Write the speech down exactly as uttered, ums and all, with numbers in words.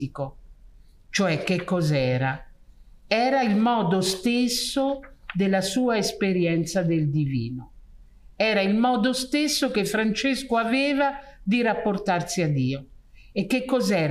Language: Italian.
Cioè, che cos'era? Era il modo stesso della sua esperienza del divino. Era il modo stesso che Francesco aveva di rapportarsi a Dio. E che cos'era?